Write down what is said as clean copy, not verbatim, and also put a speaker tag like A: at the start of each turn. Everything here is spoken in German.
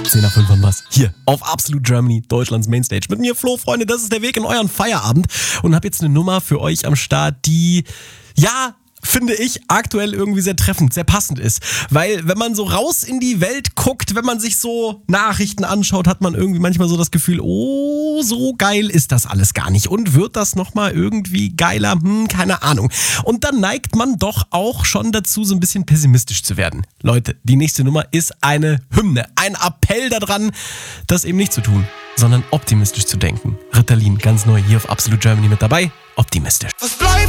A: 10 nach 5 haben wir's. Hier auf Absolute Germany, Deutschlands Mainstage. Mit mir Flo, Freunde, das ist der Weg in euren Feierabend. Und habe jetzt eine Nummer für euch am Start, die, ja, finde ich, aktuell irgendwie sehr treffend, sehr passend ist. Weil wenn man so raus in die Welt guckt, wenn man sich so Nachrichten anschaut, hat man irgendwie manchmal so das Gefühl, oh, so geil ist das alles gar nicht. Und wird das nochmal irgendwie geiler? Keine Ahnung. Und dann neigt man doch auch schon dazu, so ein bisschen pessimistisch zu werden. Leute, die nächste Nummer ist eine Hymne, ein Appell daran, das eben nicht zu tun, sondern optimistisch zu denken. Ritalin, ganz neu hier auf Absolute Germany mit dabei. Optimistisch.